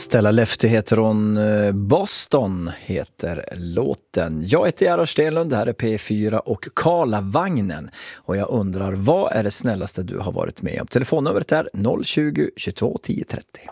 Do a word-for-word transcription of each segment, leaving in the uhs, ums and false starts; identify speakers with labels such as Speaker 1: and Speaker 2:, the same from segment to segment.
Speaker 1: Stella Lefty heter hon, Boston heter låten. Jag heter Gerhard Stenlund, det här är P fyra och Karlavagnen. Och jag undrar, vad är det snällaste du har varit med om? Telefonnumret är noll tjugo, tjugotvå, tio trettio.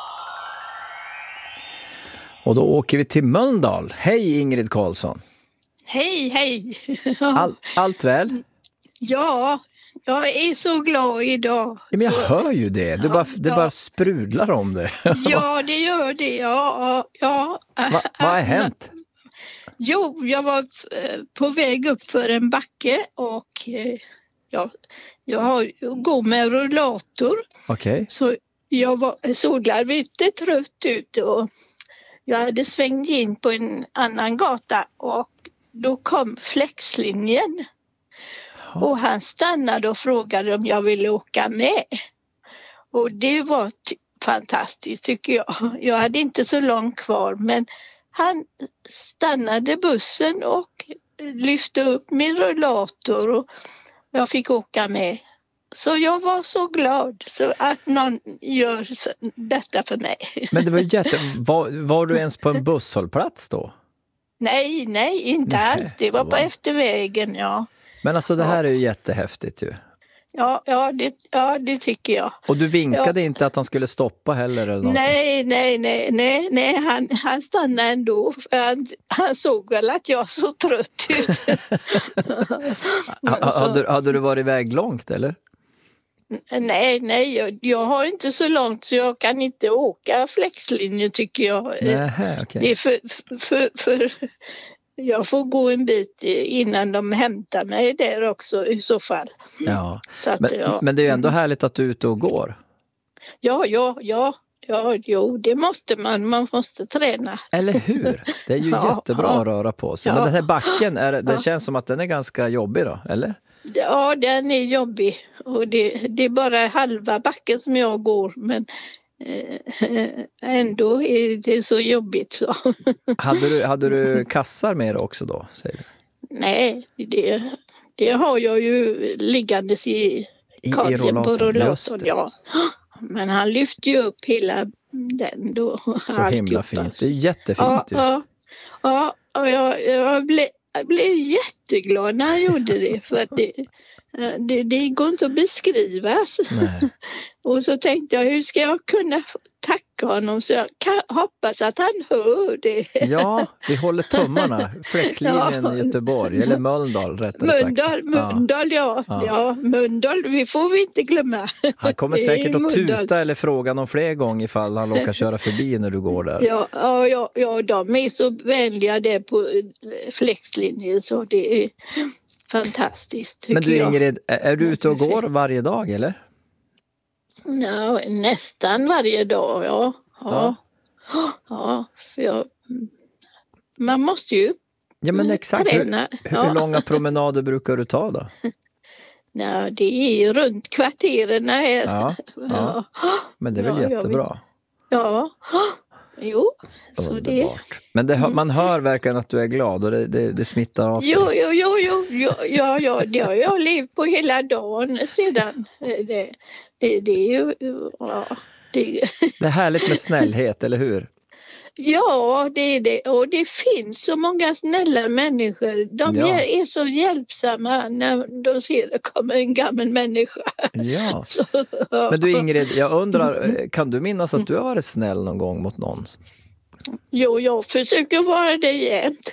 Speaker 1: Och då åker vi till Mölndal. Hej Ingrid Karlsson.
Speaker 2: Hej, hej.
Speaker 1: All, allt väl?
Speaker 2: Ja, jag är så glad idag.
Speaker 1: Ja, men jag
Speaker 2: så...
Speaker 1: hör ju det. Du
Speaker 2: ja,
Speaker 1: bara, det
Speaker 2: ja.
Speaker 1: bara sprudlar om det.
Speaker 2: Ja, det gör det. Ja, ja.
Speaker 1: Va, vad har hänt?
Speaker 2: Jo, jag var på väg upp för en backe och ja, jag har, går med rullator.
Speaker 1: Okej. Okay.
Speaker 2: Så jag var, såg lite trött ut och jag hade svängt in på en annan gata och då kom flexlinjen. Ja. Och han stannade och frågade om jag ville åka med. Och det var t- fantastiskt tycker jag. Jag hade inte så långt kvar men han stannade bussen och lyfte upp min rullator och jag fick åka med. Så jag var så glad så att någon gör detta för mig.
Speaker 1: Men det var jätte... Var, var du ens på en busshållplats då?
Speaker 2: Nej, nej, inte nej, allt. Det var på eftervägen, ja.
Speaker 1: Men alltså det här är ju jättehäftigt ju.
Speaker 2: Ja, ja, det, ja, det tycker jag.
Speaker 1: Och du vinkade
Speaker 2: ja.
Speaker 1: inte att han skulle stoppa heller eller något?
Speaker 2: Nej, nej, nej, nej, nej. Han, han stannade ändå. Han, han såg väl att jag så trött ut.
Speaker 1: hade, hade du varit iväg långt eller?
Speaker 2: Nej, nej, jag, jag har inte så långt så jag kan inte åka flexlinje tycker jag.
Speaker 1: Nähä, okay.
Speaker 2: Det är för, för, för jag får gå en bit innan de hämtar mig där också i så fall.
Speaker 1: Ja,
Speaker 2: så att,
Speaker 1: men,
Speaker 2: ja.
Speaker 1: men det är ju ändå härligt att du är ute och går.
Speaker 2: Ja, ja, ja. Ja, jo, det måste man. Man måste träna.
Speaker 1: Eller hur? Det är ju ja, jättebra ja. att röra på sig. Ja. Men den här backen, är, den ja. känns som att den är ganska jobbig då, eller?
Speaker 2: Ja, den är jobbig. Och det, det är bara halva backen som jag går. Men eh, ändå är det så jobbigt. Så.
Speaker 1: Hade du, hade du kassar med dig också då, säger du?
Speaker 2: Nej, det, det har jag ju liggandes i,
Speaker 1: I, i rollatorn.
Speaker 2: Ja. Men han lyfte ju upp hela den då.
Speaker 1: Så himla fint. Det är jättefint
Speaker 2: ja,
Speaker 1: ju.
Speaker 2: Ja, ja och jag, jag, blev, jag blev jätteglad när han gjorde det. För att det, det, det går inte att beskrivas.
Speaker 1: Nej.
Speaker 2: Och så tänkte jag, hur ska jag kunna tacka honom? Så jag kan, hoppas att han hör det.
Speaker 1: Ja, vi håller tummarna. Flexlinjen ja. i Göteborg, eller Mölndal rättare
Speaker 2: Mölndal,
Speaker 1: sagt.
Speaker 2: Mölndal, ja. Ja. ja. Mölndal, vi får vi inte glömma.
Speaker 1: Han kommer säkert att tuta eller fråga någon fler gånger ifall han råkar köra förbi när du går där.
Speaker 2: Ja, ja, ja, ja de är så vänliga där på flexlinjen så det är fantastiskt.
Speaker 1: Men du Ingrid, är du ute och går varje dag eller?
Speaker 2: Ja, nästan varje dag, ja. Ja, ja. ja för jag, man måste ju
Speaker 1: Ja, men exakt.
Speaker 2: träna.
Speaker 1: Hur,
Speaker 2: ja.
Speaker 1: hur långa promenader brukar du ta då?
Speaker 2: Ja, det är ju runt kvartererna här.
Speaker 1: Ja, ja. Men det är väl ja, jättebra.
Speaker 2: Ja, jo. Så det...
Speaker 1: Men det, man hör verkligen att du är glad och det, det, det smittar av sig.
Speaker 2: Jo, jo, jo, jo, jo ja, ja, det har jag levt på hela dagen sedan. Det, det, det är ju... Ja, det...
Speaker 1: det är härligt med snällhet, eller hur?
Speaker 2: Ja, det är det. Och det finns så många snälla människor. De ja. är så hjälpsamma när de ser det kommer en gammal människa.
Speaker 1: Ja. Så, ja. Men du Ingrid, jag undrar, kan du minnas att du har varit snäll någon gång mot någon?
Speaker 2: Jo, jag försöker vara det jämt.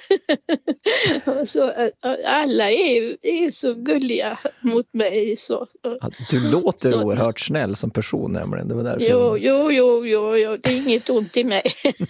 Speaker 2: Så, alla är, är så gulliga mot mig. Så.
Speaker 1: Du låter
Speaker 2: så.
Speaker 1: oerhört snäll som person nämligen. Det var därför
Speaker 2: jo, jo, jo, jo, jo, det är inget ont i mig.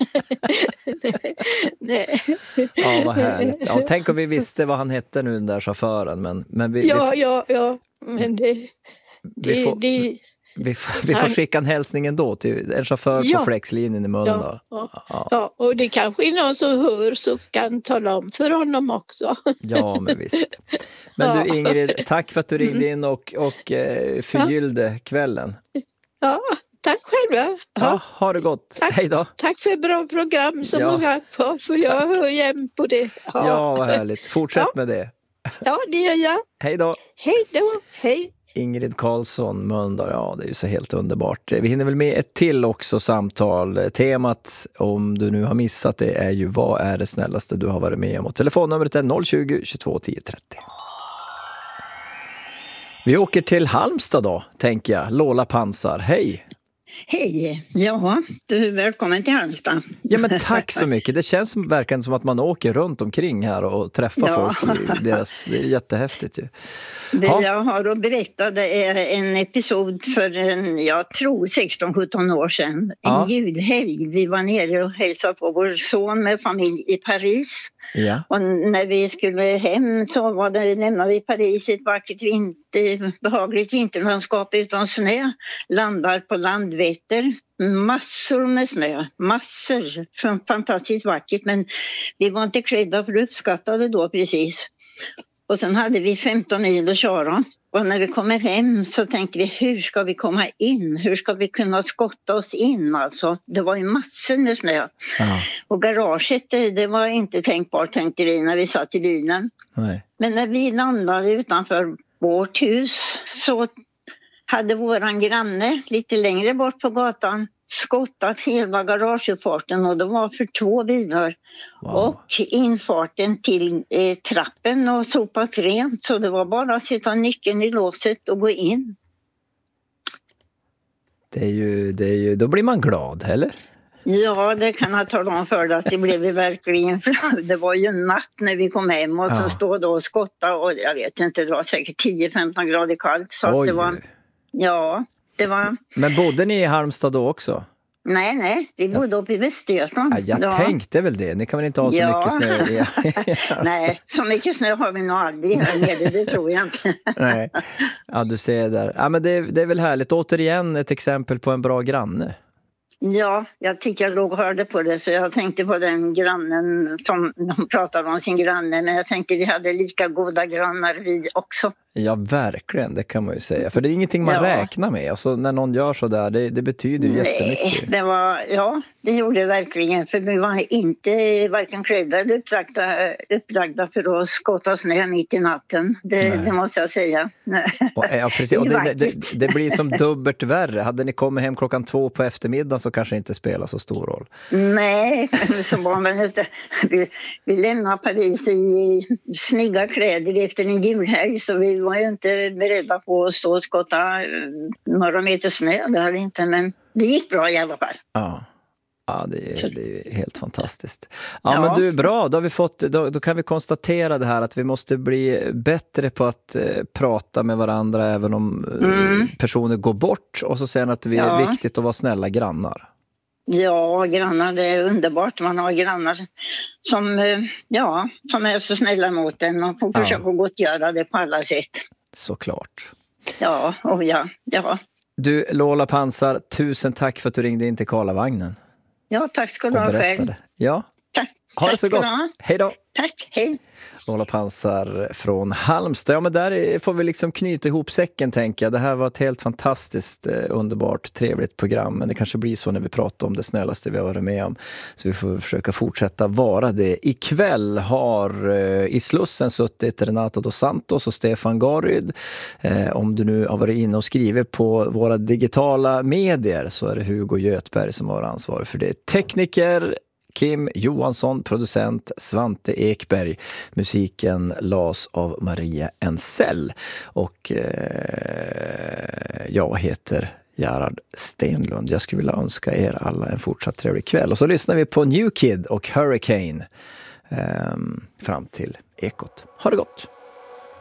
Speaker 2: Nej.
Speaker 1: Ja, vad härligt. Ja, tänk om vi visste vad han hette nu, den där chauffören. Men, men vi,
Speaker 2: ja,
Speaker 1: vi,
Speaker 2: ja, ja. Men det... det,
Speaker 1: vi får,
Speaker 2: det
Speaker 1: Vi får, vi får skicka en hälsning ändå till en chaufför ja. på flexlinjen i Mölndal.
Speaker 2: Ja, ja. Ja. ja, och det kanske är någon som hör så kan tala om för honom också.
Speaker 1: Ja, men visst. Men ja. du Ingrid, tack för att du ringde in och, och eh, förgyllde ja. kvällen.
Speaker 2: Ja, tack själva. Ja.
Speaker 1: Ja, ha det gott.
Speaker 2: Tack,
Speaker 1: hej då.
Speaker 2: Tack för ett bra program som ja. jag har på, för jag tack. hör jämt på det.
Speaker 1: Ja, ja vad härligt. Fortsätt ja. med det.
Speaker 2: Ja, det gör jag.
Speaker 1: Hej då.
Speaker 2: Hej då. Hej.
Speaker 1: Ingrid Karlsson, Mölndal, ja det är ju så helt underbart. Vi hinner väl med ett till också samtal. Temat, om du nu har missat det, är ju vad är det snällaste du har varit med om? Och telefonnumret är noll tjugo, tjugotvå, tio trettio. Vi åker till Halmstad då, tänker jag. Lola Pansar, hej!
Speaker 3: Hej, ja, du är välkommen till Halmstad.
Speaker 1: Ja men tack så mycket, det känns som, verkligen som att man åker runt omkring här och träffar ja. folk i deras, det är jättehäftigt ju.
Speaker 3: Det ha. jag har att berätta, det är en episod för en, jag tror sexton sjutton år sedan, en ja. julhelg. Vi var nere och hälsade på vår son med familj i Paris. Ja. Och när vi skulle hem så var det, lämnade vi Paris i ett vackert vinter, behagligt vinterlandskap utan snö, landar på Landvetter, massor med snö, massor, fantastiskt vackert, men vi var inte klädda för uppskattade då precis. Och sen hade vi femton mil att köra. Och när vi kommer hem så tänkte vi, hur ska vi komma in? Hur ska vi kunna skotta oss in? Alltså, det var ju massor med snö. Ja. Och garaget, det, det var inte tänkbart, tänkte vi när vi satt i bilen. Nej. Men när vi landade utanför vårt hus så hade våran granne lite längre bort på gatan skottat hela garageuppfarten, och det var för två bilar. Wow. Och infarten till eh, trappen och sopat rent, så det var bara att sätta nyckeln i låset och gå in.
Speaker 1: Det är ju, det är ju, då blir man glad, eller?
Speaker 3: Ja, det kan jag tala om för dig att det blev verkligen. Det var ju natt när vi kom hem och ja. så stod då och skotta, och jag vet inte, det var säkert tio femton grader kallt. Så att det var, ja, det var...
Speaker 1: Men bodde ni i Halmstad då också?
Speaker 3: Nej, nej, vi bodde ja. uppe i Västergötland.
Speaker 1: Ja, jag ja. tänkte väl det, ni kan väl inte ha så ja. mycket snö i, i
Speaker 3: Nej, så mycket snö har vi nog aldrig här nere, det tror jag inte.
Speaker 1: Nej, ja du ser där. Ja, men det, det är väl härligt, återigen ett exempel på en bra granne.
Speaker 3: Ja, jag tycker jag låg och hörde på det, så jag tänkte på den grannen som de pratade om, sin granne, men jag tänkte vi hade lika goda grannar vi också.
Speaker 1: Ja, verkligen, det kan man ju säga. För det är ingenting man ja. räknar med. Alltså, när någon gör så där, det, det betyder ju Nej, jättemycket.
Speaker 3: Det var, ja, det gjorde det verkligen. För vi var inte varken klädda eller upplagda, upplagda för att skotta snö mitt i natten. Det, det måste jag säga.
Speaker 1: Och, ja, precis. Och det, det, det blir som dubbelt värre. Hade ni kommit hem klockan två på eftermiddagen så kanske det inte spelar så stor roll.
Speaker 3: Nej, så var man inte. Vi, vi lämnade Paris i snygga kläder efter en julhelg, så vi var ju inte beredda på att stå och skotta några meter snö. Det hade inte, men det gick bra i alla fall.
Speaker 1: Ja, ja det, är, det är helt fantastiskt. Ja, ja, men du är bra. Då, har vi fått, då, då kan vi konstatera det här att vi måste bli bättre på att eh, prata med varandra även om mm. eh, personer går bort. Och så säger att det ja. är viktigt att vara snälla grannar.
Speaker 3: Ja, grannar, det är underbart. Man har grannar som, ja, som är så snälla mot en. Man får försöka ja. gottgöra det på alla sätt.
Speaker 1: Såklart.
Speaker 3: Ja, och ja, ja.
Speaker 1: Du, Lola Pansar, tusen tack för att du ringde in till Karlavagnen.
Speaker 3: Ja, tack ska du ha själv.
Speaker 1: Ja.
Speaker 3: Tack.
Speaker 1: Ha det så gott. Hej då.
Speaker 3: Tack, hej.
Speaker 1: Lola Pansar från Halmstad. Ja, men där får vi liksom knyta ihop säcken, tänker jag. Det här var ett helt fantastiskt, eh, underbart, trevligt program. Men det kanske blir så när vi pratar om det snällaste vi har varit med om. Så vi får försöka fortsätta vara det. Ikväll har eh, i Slussen suttit Renata dos Santos och Stefan Garyd. Eh, om du nu har varit inne och skrivit på våra digitala medier så är det Hugo Götberg som har ansvar för det. Tekniker Kim Johansson, producent Svante Ekberg. Musiken las av Maria Ensell. Och eh, jag heter Gerard Stenlund. Jag skulle vilja önska er alla en fortsatt trevlig kväll. Och så lyssnar vi på New Kid och Hurricane eh, fram till Ekot. Ha det gott!